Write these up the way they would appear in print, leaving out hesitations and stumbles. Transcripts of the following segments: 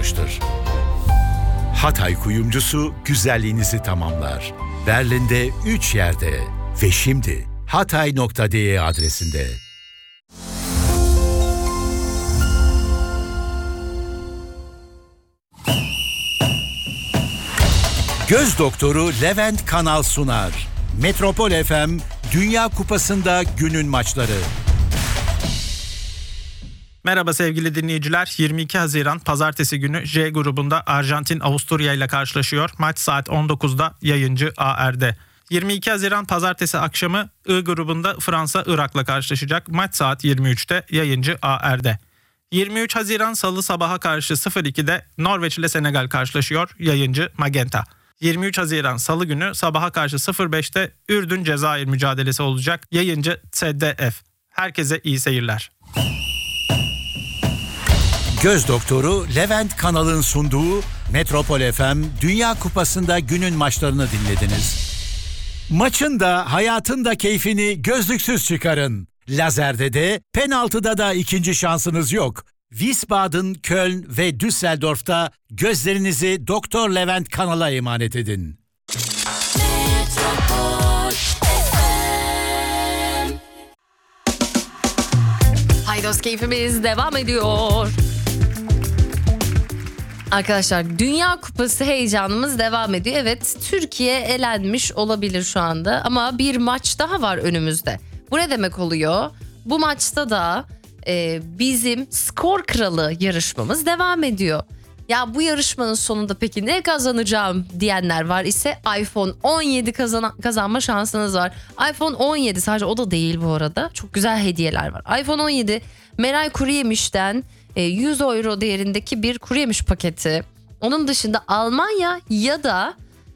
olmuştur. Hatay kuyumcusu güzelliğinizi tamamlar. Berlin'de 3 yerde ve şimdi hatay.de adresinde. Göz doktoru Levent Kanal sunar. Metropol FM Dünya Kupası'nda günün maçları. Merhaba sevgili dinleyiciler. 22 Haziran Pazartesi günü J grubunda Arjantin Avusturya ile karşılaşıyor. Maç saat 19'da yayıncı AR'de. 22 Haziran Pazartesi akşamı I grubunda Fransa Irak'la karşılaşacak. Maç saat 23'te yayıncı AR'de. 23 Haziran Salı sabaha karşı 02'de Norveç ile Senegal karşılaşıyor. Yayıncı Magenta. 23 Haziran Salı günü sabaha karşı 05'te Ürdün-Cezayir mücadelesi olacak. Yayıncı ZDF. Herkese iyi seyirler. Göz doktoru Levent Kanal'ın sunduğu Metropol FM Dünya Kupası'nda günün maçlarını dinlediniz. Maçın da hayatın da keyfini gözlüksüz çıkarın. Lazerde de penaltıda da ikinci şansınız yok. Wiesbaden, Köln ve Düsseldorf'ta gözlerinizi Doktor Levent Kanal'a emanet edin. Haydos keyfimiz devam ediyor. Arkadaşlar Dünya Kupası heyecanımız devam ediyor. Evet, Türkiye elenmiş olabilir şu anda ama bir maç daha var önümüzde. Bu ne demek oluyor? Bu maçta da bizim skor kralı yarışmamız devam ediyor. Ya bu yarışmanın sonunda peki ne kazanacağım diyenler var ise iPhone 17 kazanma şansınız var. iPhone 17 sadece o da değil bu arada. Çok güzel hediyeler var. iPhone 17 Meray Kuruyemiş'ten 100 euro değerindeki bir kuruyemiş paketi. Onun dışında Almanya ya da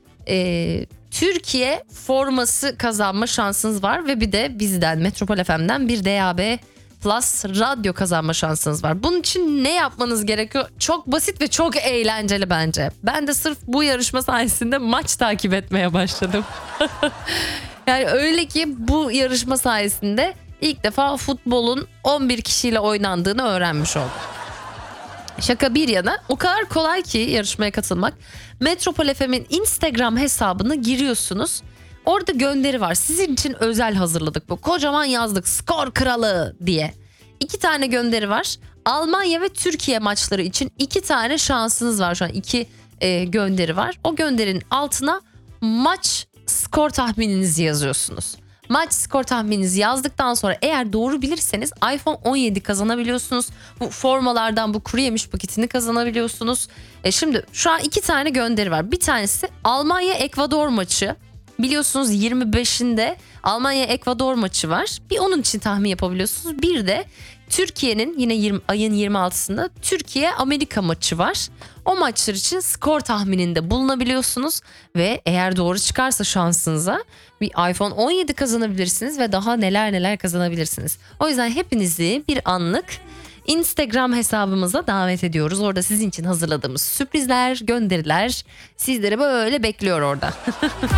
Türkiye forması kazanma şansınız var. Ve bir de bizden Metropol FM'den bir DAB Plus radyo kazanma şansınız var. Bunun için ne yapmanız gerekiyor? Çok basit ve çok eğlenceli bence. Ben de sırf bu yarışma sayesinde maç takip etmeye başladım. Yani öyle ki bu yarışma sayesinde ilk defa futbolun 11 kişiyle oynandığını öğrenmiş oldum. Şaka bir yana o kadar kolay ki yarışmaya katılmak. Metropol FM'in Instagram hesabına giriyorsunuz. Orada gönderi var. Sizin için özel hazırladık bu. Kocaman yazdık skor kralı diye. 2 tane gönderi var. Almanya ve Türkiye maçları için 2 tane şansınız var şu an. 2 gönderi var. O gönderinin altına maç skor tahmininizi yazıyorsunuz. Maç skor tahmininizi yazdıktan sonra eğer doğru bilirseniz iPhone 17 kazanabiliyorsunuz. Bu formalardan bu kuru yemiş paketini kazanabiliyorsunuz. Şimdi şu an 2 tane gönderi var. Bir tanesi Almanya-Ekvador maçı. Biliyorsunuz 25'inde Almanya-Ekvador maçı var. Bir onun için tahmin yapabiliyorsunuz. Bir de Türkiye'nin yine ayın 26'sında Türkiye-Amerika maçı var. O maçlar için skor tahmininde bulunabiliyorsunuz. Ve eğer doğru çıkarsa şansınıza bir iPhone 17 kazanabilirsiniz ve daha neler kazanabilirsiniz. O yüzden hepinizi bir anlık Instagram hesabımıza davet ediyoruz. Orada sizin için hazırladığımız sürprizler, gönderiler sizleri böyle bekliyor orada.